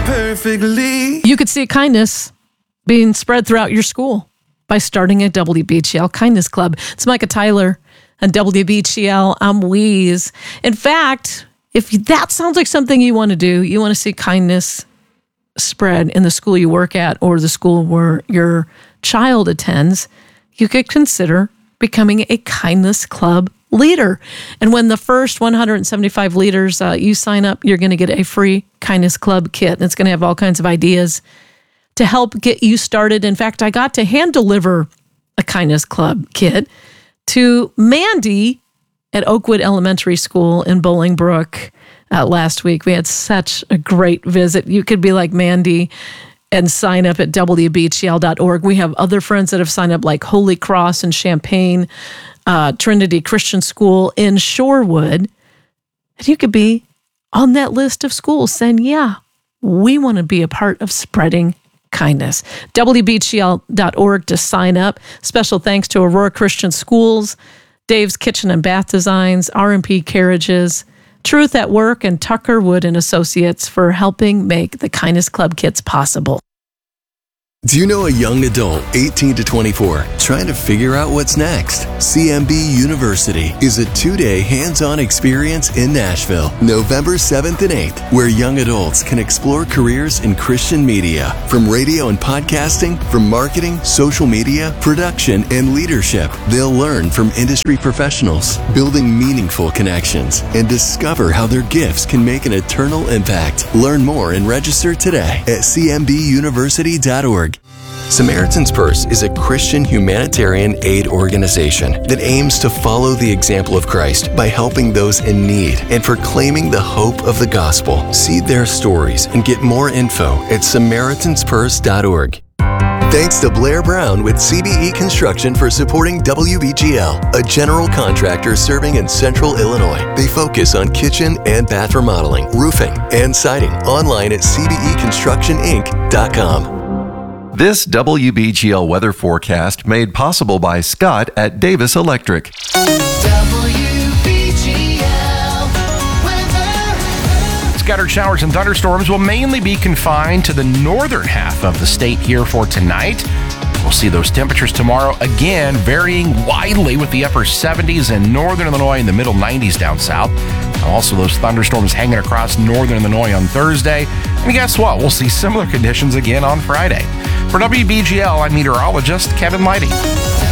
perfectly. You could see kindness being spread throughout your school by starting a WBGL Kindness Club. It's Micah Tyler and WBGL. I'm Weeze. In fact, if that sounds like something you want to do, you want to see kindness spread in the school you work at or the school where your child attends, you could consider becoming a Kindness Club leader. And when the first 175 leaders you sign up, you're going to get a free Kindness Club kit. And it's going to have all kinds of ideas to help get you started. In fact, I got to hand deliver a Kindness Club kit to Mandy at Oakwood Elementary School in Bolingbrook last week. We had such a great visit. You could be like Mandy and sign up at WBGL.org. We have other friends that have signed up, like Holy Cross in Champaign, Trinity Christian School in Shorewood. And you could be on that list of schools saying, yeah, we want to be a part of spreading kindness. WBGL.org to sign up. Special thanks to Aurora Christian Schools, Dave's Kitchen and Bath Designs, R&P Carriages, Truth at Work, and Tucker Wood and Associates for helping make the Kindness Club kits possible. Do you know a young adult, 18 to 24, trying to figure out what's next? CMB University is a 2-day hands-on experience in Nashville, November 7th and 8th, where young adults can explore careers in Christian media, from radio and podcasting, from marketing, social media, production, and leadership. They'll learn from industry professionals, building meaningful connections, and discover how their gifts can make an eternal impact. Learn more and register today at cmbuniversity.org. Samaritan's Purse is a Christian humanitarian aid organization that aims to follow the example of Christ by helping those in need and proclaiming the hope of the gospel. See their stories and get more info at SamaritansPurse.org. Thanks to Blair Brown with CBE Construction for supporting WBGL, a general contractor serving in Central Illinois. They focus on kitchen and bath remodeling, roofing, and siding. Online at cbeconstructioninc.com. This WBGL weather forecast made possible by Scott at Davis Electric. Scattered showers and thunderstorms will mainly be confined to the northern half of the state here for tonight. We'll see those temperatures tomorrow again varying widely with the upper 70s in northern Illinois and the middle 90s down south. Also, those thunderstorms hanging across northern Illinois on Thursday. And guess what? We'll see similar conditions again on Friday. For WBGL, I'm meteorologist Kevin Lighty.